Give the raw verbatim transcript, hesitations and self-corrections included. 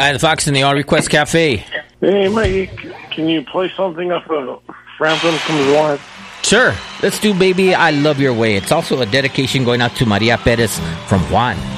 Hi, the Fox in the All Request Cafe. Hey, Mike, can you play something off of Frampton Comes Alive? Sure. Let's do Baby, I Love Your Way. It's also a dedication going out to Maria Perez from Juan.